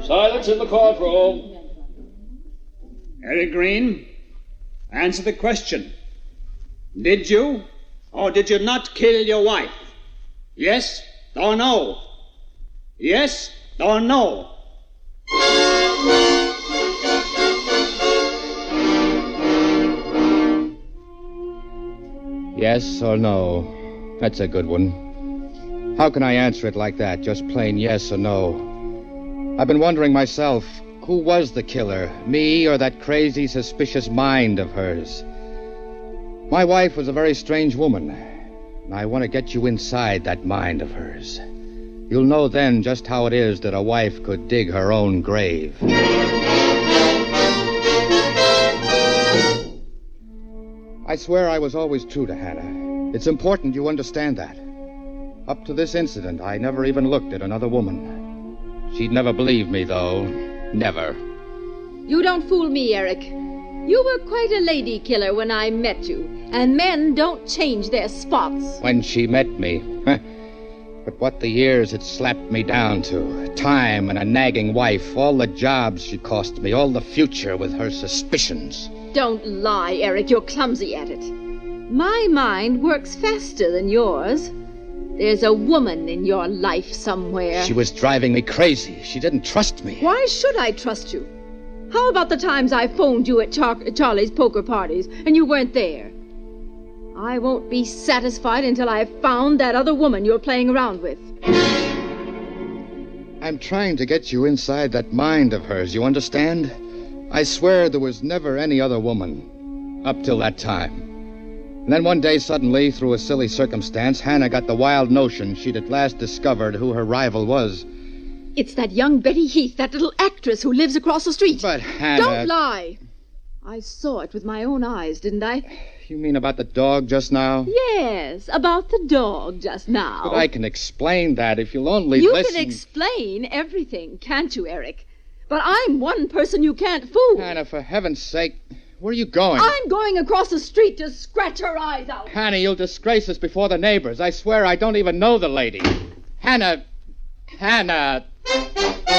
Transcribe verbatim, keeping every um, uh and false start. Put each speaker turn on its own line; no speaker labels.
Silence in the courtroom.
Eric Green, answer the question. Did you or did you not kill your wife? Yes or no? Yes or no?
Yes or no? That's a good one. How can I answer it like that? Just plain yes or no? I've been wondering myself, who was the killer? Me or that crazy, suspicious mind of hers? My wife was a very strange woman, and I want to get you inside that mind of hers. You'll know then just how it is that a wife could dig her own grave. I swear I was always true to Hannah. It's important you understand that. Up to this incident, I never even looked at another woman. She'd never believe me, though. Never.
You don't fool me, Eric. You were quite a lady killer when I met you, and men don't change their spots.
When she met me. But what the years had slapped me down to. Time and a nagging wife, all the jobs she cost me, all the future with her suspicions.
Don't lie, Eric. You're clumsy at it. My mind works faster than yours. There's a woman in your life somewhere.
She was driving me crazy. She didn't trust me.
Why should I trust you? How about the times I phoned you at Char- Charlie's poker parties and you weren't there? I won't be satisfied until I've found that other woman you're playing around with.
I'm trying to get you inside that mind of hers, you understand? I swear there was never any other woman. Up till that time. And then one day, suddenly, through a silly circumstance, Hannah got the wild notion she'd at last discovered who her rival was.
It's that young Betty Heath, that little actress who lives across the street.
But Hannah...
Don't lie. I saw it with my own eyes, didn't I?
You mean about the dog just now?
Yes, about the dog just now.
But I can explain that if you'll only
you
listen.
You can explain everything, can't you, Eric? But I'm one person you can't fool.
Hannah, for heaven's sake... Where are you going?
I'm going across the street to scratch her eyes out.
Hannah, you'll disgrace us before the neighbors. I swear I don't even know the lady. Hannah. Hannah.